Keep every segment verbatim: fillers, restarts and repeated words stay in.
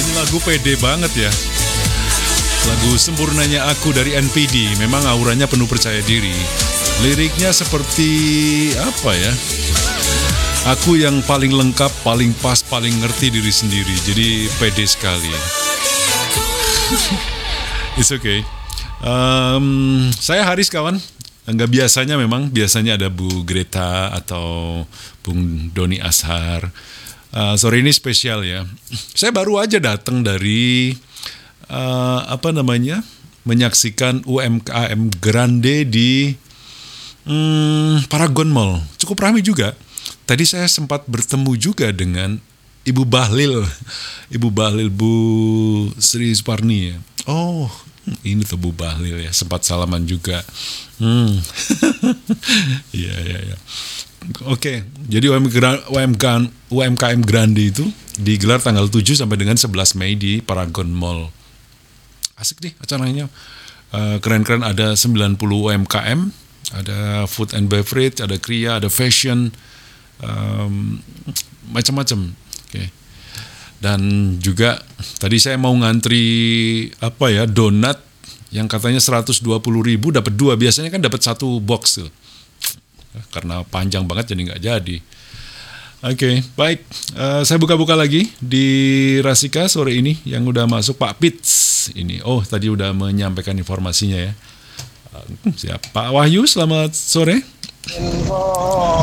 Ini lagu pede banget ya. Lagu Sempurnanya Aku dari N P D. Memang auranya penuh percaya diri. Liriknya seperti apa ya? Aku yang paling lengkap, paling pas, paling ngerti diri sendiri. Jadi pede sekali. It's okay. Um, saya Haris kawan. Enggak biasanya memang, biasanya ada Bu Greta atau Bung Doni Ashar. Uh, sore ini spesial ya. Saya baru aja datang dari uh, apa namanya menyaksikan U M K M Grande di um, Paragon Mall. Cukup ramai juga. Tadi saya sempat bertemu juga dengan Ibu Bahlil, Ibu Bahlil Bu Sri Suparni ya. Oh, ini tuh Bu Bahlil ya, sempat salaman juga. Hmm. Iya, iya, iya. Oke, jadi U M K M Grande itu digelar tanggal tujuh sampai dengan sebelas Mei di Paragon Mall. Asik nih acaranya. Uh, keren-keren, ada sembilan puluh U M K M, ada food and beverage, ada kriya, ada fashion, um, macam-macam. Oke. Dan juga tadi saya mau ngantri apa ya, donat yang katanya seratus dua puluh ribu dapat dua, biasanya kan dapat satu box tuh. Karena panjang banget jadi nggak jadi. Oke, okay, baik. Uh, saya buka-buka lagi di Rasika sore ini yang udah masuk Pak Pits ini. Oh, tadi udah menyampaikan informasinya ya. Uh, siap. Pak Wahyu, selamat sore. Info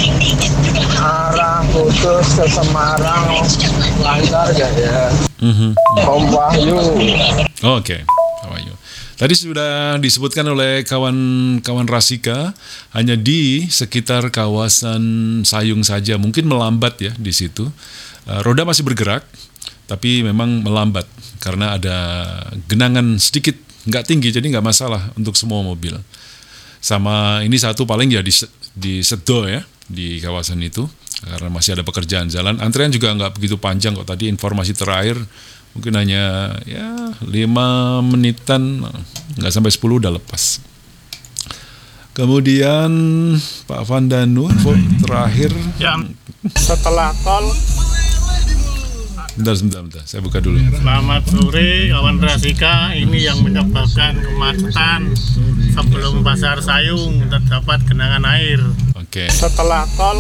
arah Kudus ke Semarang lancar gak ya? Mm-hmm. Om Wahyu. Oh, Oke, okay. Pak Wahyu. Tadi sudah disebutkan oleh kawan-kawan Rasika, hanya di sekitar kawasan Sayung saja, mungkin melambat ya di situ. Uh, roda masih bergerak, tapi memang melambat karena ada genangan sedikit, nggak tinggi, jadi nggak masalah untuk semua mobil. Sama ini satu paling ya di, di Sedo ya, di kawasan itu, karena masih ada pekerjaan jalan. Antrian juga nggak begitu panjang kok, tadi informasi terakhir mungkin hanya ya lima menitan, nggak sampai sepuluh udah lepas. Kemudian Pak Vandanu terakhir yang setelah tol. Bentar, bentar, bentar, saya buka dulu. Selamat sore kawan Rasika, ini yang menyebabkan kemacetan sebelum Pasar Sayung terdapat genangan air. Oke. Setelah tol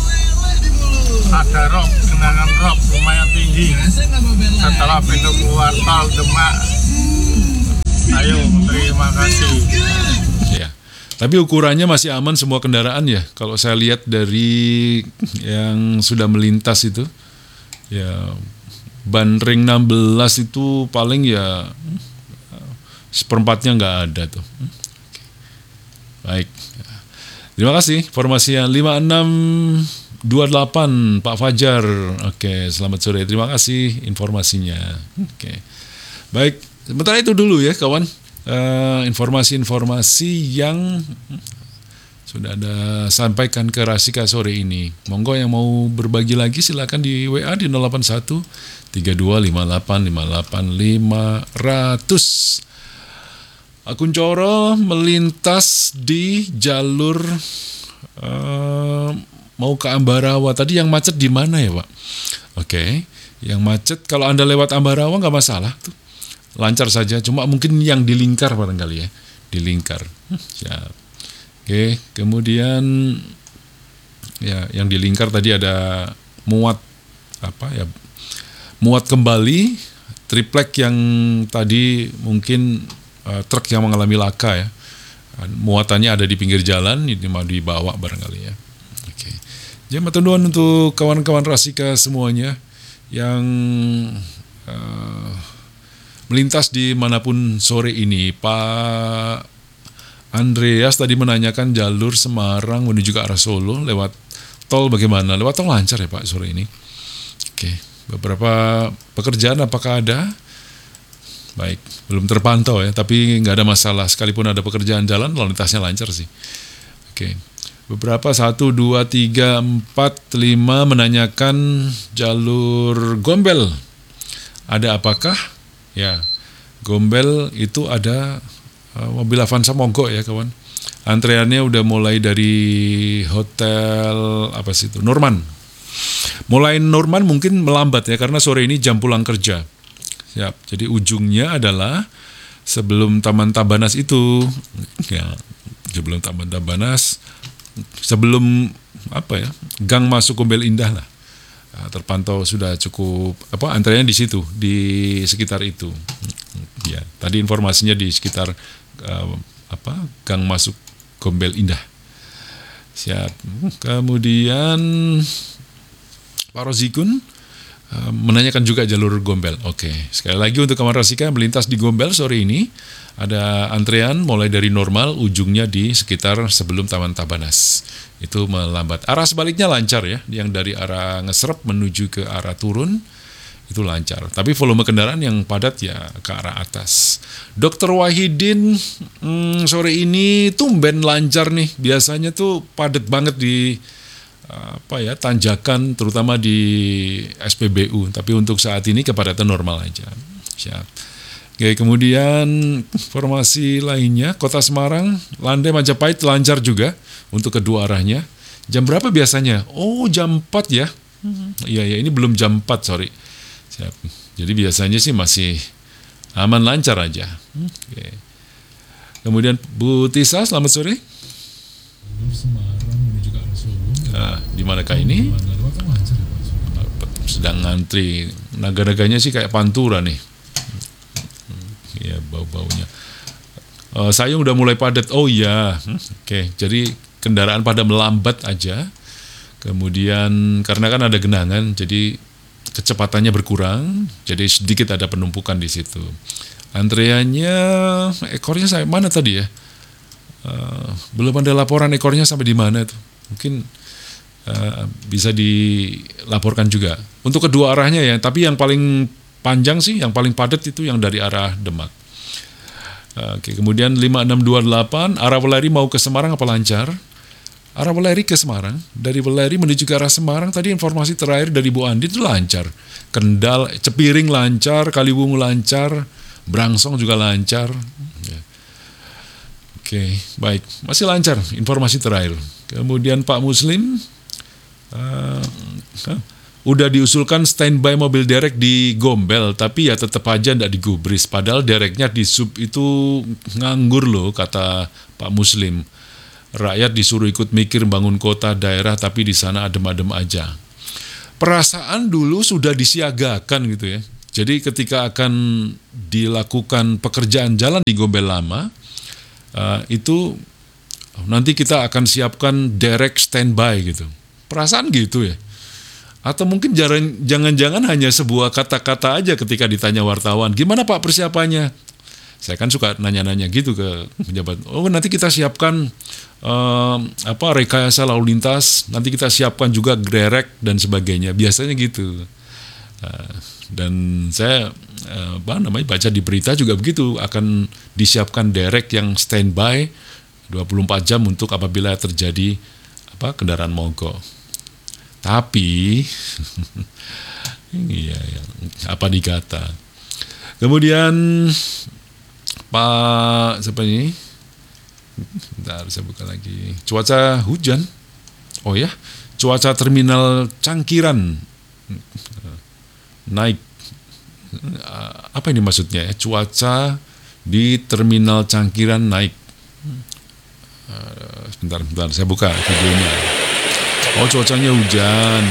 ada rop, genangan rop lumayan tinggi. Setelah pintu keluar tol Demak. Ayo, terima kasih. Ya. Tapi ukurannya masih aman semua kendaraan ya. Kalau saya lihat dari yang sudah melintas itu, ya ban ring enam belas itu paling ya seperempatnya nggak ada tuh. Baik. Terima kasih. Informasinya lima enam dua delapan Pak Fajar. Oke, selamat sore. Terima kasih informasinya. Oke. Baik, sementara itu dulu ya kawan. Uh, informasi-informasi yang sudah ada sampaikan ke Rasika sore ini. Monggo yang mau berbagi lagi silakan di W A di nol delapan satu tiga dua lima delapan lima delapan lima nol nol. Akun Coro melintas di jalur uh, mau ke Ambarawa. Tadi yang macet di mana ya Pak? Oke, yang macet kalau Anda lewat Ambarawa nggak masalah tuh, lancar saja. Cuma mungkin yang di Lingkar barangkali ya, di Lingkar. Siap. Oke, kemudian ya yang di Lingkar tadi ada muat apa ya? Muat kembali triplek yang tadi mungkin uh, truk yang mengalami laka ya. Muatannya ada di pinggir jalan, ini mau dibawa barangkali ya. Oke. Jadi matur untuk kawan-kawan Rasika semuanya yang uh, melintas di manapun sore ini. Pak Andreas tadi menanyakan jalur Semarang menuju ke arah Solo lewat tol bagaimana? Lewat tol lancar ya Pak sore ini. Oke, beberapa pekerjaan apakah ada? Baik, belum terpantau ya, tapi nggak ada masalah. Sekalipun ada pekerjaan jalan, lalu lintasnya lancar sih. Oke, beberapa satu, dua, tiga, empat, lima menanyakan jalur Gombel. Ada apakah? Ya, Gombel itu ada uh, mobil Avanza mogok ya kawan. Antreannya udah mulai dari hotel apa sih itu Norman. Mulai Norman mungkin melambat ya karena sore ini jam pulang kerja. Siap. Jadi ujungnya adalah sebelum Taman Tabanas itu, ya, sebelum Taman Tabanas, sebelum apa ya, gang masuk Gombel Indah lah. Nah, terpantau sudah cukup apa antreannya di situ, di sekitar itu. Ya, tadi informasinya di sekitar uh, apa gang masuk Gombel Indah. Siap. Kemudian Pak Rozikun menanyakan juga jalur Gombel. Oke, sekali lagi untuk kawan Rasika yang melintas di Gombel sore ini, ada antrean mulai dari normal, ujungnya di sekitar sebelum Taman Tabanas. Itu melambat. Arah sebaliknya lancar ya, yang dari arah Ngesrep menuju ke arah turun, itu lancar. Tapi volume kendaraan yang padat ya ke arah atas. Dokter Wahidin, hmm, sore ini tumben lancar nih. Biasanya tuh padat banget di apa ya tanjakan terutama di S P B U, tapi untuk saat ini kepadatan normal aja. Siap. Oke, kemudian informasi lainnya, Kota Semarang, Landai Majapahit lancar juga untuk kedua arahnya. Jam berapa biasanya? Oh, jam empat ya. Iya ya, ini belum jam empat, sorry. Siap. Jadi biasanya sih masih aman lancar aja. Oke. Kemudian Bu Tisa, selamat sore. Nah, di manakah ini? Sedang ngantri. Naga-naganya sih kayak Pantura nih. Ya, bau-baunya. Uh, Sayung udah mulai padat. Oh iya. Hmm, Oke, okay. Jadi kendaraan pada melambat aja. Kemudian karena kan ada genangan, jadi kecepatannya berkurang. Jadi sedikit ada penumpukan di situ. Antreannya ekornya sampai mana tadi ya? Uh, belum ada laporan ekornya sampai di mana tuh. Mungkin Uh, bisa dilaporkan juga untuk kedua arahnya ya, tapi yang paling panjang sih, yang paling padat itu yang dari arah Demak. Uh, Oke, okay. Kemudian lima enam dua delapan arah Weleri mau ke Semarang apa lancar? Arah Weleri ke Semarang, dari Weleri menuju ke arah Semarang tadi informasi terakhir dari Bu Andi itu lancar. Kendal, Cepiring lancar, Kaliwungu lancar, Brangsong juga lancar. Ya. Oke, okay, baik, masih lancar informasi terakhir. Kemudian Pak Muslim, Uh, huh, udah diusulkan standby mobil derek di Gombel, tapi ya tetap aja ndak digubris. Padahal dereknya di sub itu nganggur loh, kata Pak Muslim. Rakyat disuruh ikut mikir bangun kota daerah, tapi di sana adem-adem aja. Perasaan dulu sudah disiagakan gitu ya. Jadi ketika akan dilakukan pekerjaan jalan di Gombel lama, uh, itu nanti kita akan siapkan derek standby gitu. Perasaan gitu ya. Atau mungkin jarang, jangan-jangan hanya sebuah kata-kata aja ketika ditanya wartawan, gimana Pak persiapannya? Saya kan suka nanya-nanya gitu ke pejabat. Oh, nanti kita siapkan um, apa rekayasa lalu lintas, nanti kita siapkan juga derek dan sebagainya. Biasanya gitu. Uh, dan saya uh, apa namanya baca di berita juga begitu, akan disiapkan derek yang standby dua puluh empat jam untuk apabila terjadi apa kendaraan mogok. Tapi iya, ya, apa dikata. Kemudian Pak siapa ini? Bentar, saya buka lagi. Cuaca hujan. Oh ya, cuaca terminal Cangkiran naik. Apa ini maksudnya ya? Cuaca di terminal Cangkiran naik. Sebentar, sebentar, saya buka videonya. Oh, cuacanya hujan.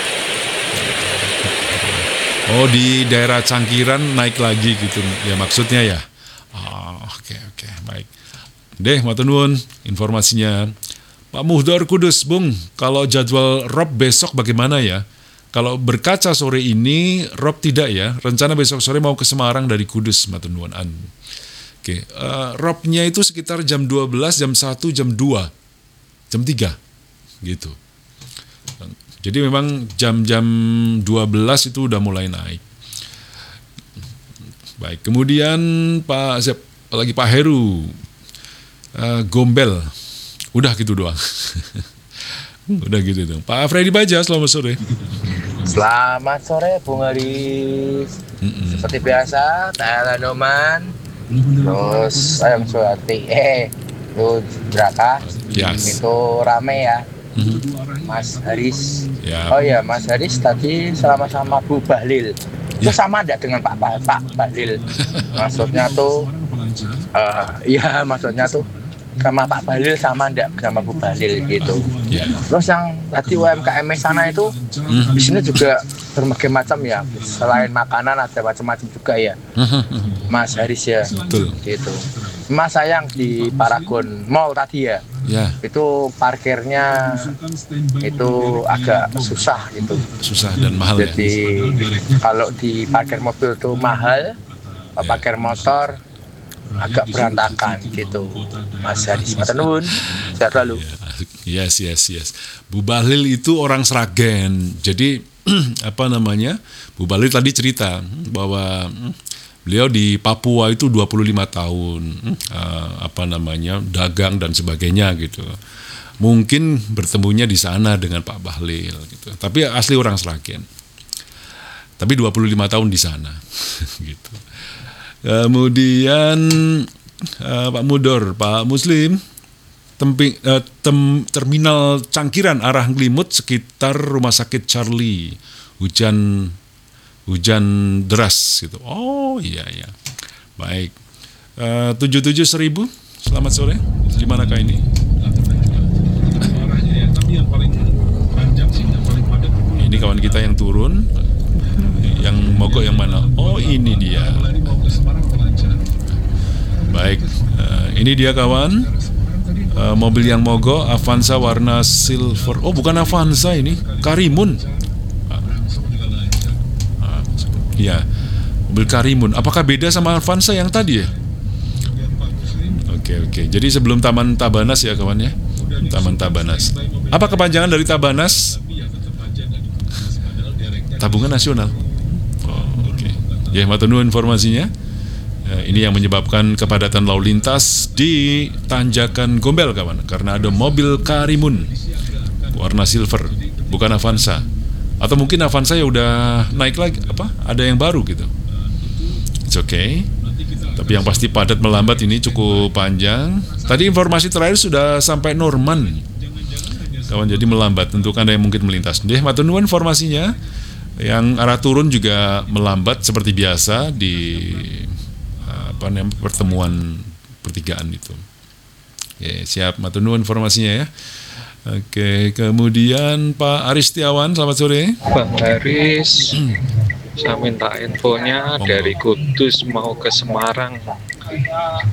Oh, di daerah Cangkiran naik lagi gitu ya maksudnya ya. Oh, oke okay, oke okay, baik. Deh, matur nuwun informasinya. Pak Muhdar Kudus, Bung, kalau jadwal Rob besok bagaimana ya? Kalau berkaca sore ini Rob tidak ya. Rencana besok sore mau ke Semarang dari Kudus, matur nuwun an. Oke, okay, uh, Robnya itu sekitar jam dua belas, jam satu, jam dua, jam tiga gitu. Jadi memang jam-jam dua belas itu udah mulai naik. Baik, kemudian Pak siap, lagi Pak Heru, uh, Gombel, udah gitu doang. Udah gitu dong. Pak Freddy Baja, selamat sore. Selamat sore Bung Haris. Mm-mm. Seperti biasa, Thailand Noman, terus ayam suwati, eh, itu Draka, yes. Itu rame ya. Mm-hmm. Mas Haris. Ya. Oh ya, Mas Haris tadi sama-sama Bu Bahlil. itu sama ada dengan Pak Pak, Pak Bahlil. Maksudnya tuh, uh, ya maksudnya tuh sama Pak Bahlil sama enggak sama Bu Bahlil gitu. Ya. Terus yang tadi U M K M sana itu di sini juga berbagai macam ya. Selain makanan ada macam-macam juga ya. Mas Haris ya. Betul. Gitu. Mas sayang di Paragon Mall tadi ya. Ya, Itu parkirnya itu agak susah gitu. susah dan mahal ya. Jadi kalau di parkir mobil itu mahal, parkir motor agak berantakan gitu. Mas Haris, matur nuwun. Sehat selalu. Yes, yes, yes. Bu Bahlil itu orang Sragen. Jadi apa namanya? Bu Bahlil tadi cerita bahwa beliau di Papua itu dua puluh lima tahun, uh, apa namanya, dagang dan sebagainya gitu. Mungkin bertemunya di sana dengan Pak Bahlil gitu. Tapi asli orang Sragen. Tapi dua puluh lima tahun di sana gitu. Kemudian uh, Pak Mudor, Pak Muslim, tempi, uh, tem, terminal Cangkiran arah Nglimut sekitar Rumah Sakit Charlie. Hujan hujan deras gitu. Oh iya iya. Baik. Uh, tujuh puluh tujuh seribu. Selamat sore. Di manakah ini? Ini kawan kita yang turun. Yang mogok yang mana? Oh ini dia. Baik. Uh, ini dia kawan. Uh, mobil yang mogok Avanza warna silver. Oh bukan Avanza ini. Karimun. Ya, mobil Karimun. Apakah beda sama Avanza yang tadi ya? Oke oke. Jadi sebelum Taman Tabanas ya kawan ya. Taman Tabanas. Apa kepanjangan dari Tabanas? Tabungan Nasional. Oh, oke. Ya, matur nuwun informasinya. Ya, ini yang menyebabkan kepadatan lalu lintas di Tanjakan Gombel kawan. Karena ada mobil Karimun warna silver, bukan Avanza. Atau mungkin Avanza ya udah naik lagi, apa? Ada yang baru gitu. It's okay. Tapi yang pasti padat melambat ini cukup panjang. Tadi informasi terakhir sudah sampai Norman. Kawan, jadi melambat untuk Anda yang mungkin melintas. Deh, matur nuwun informasinya. Yang arah turun juga melambat seperti biasa di apa namanya pertemuan pertigaan itu. Oke, siap, matur nuwun informasinya ya. Oke, kemudian Pak Aris Setiawan, selamat sore. Bang Haris, saya minta infonya dari Kudus mau ke Semarang.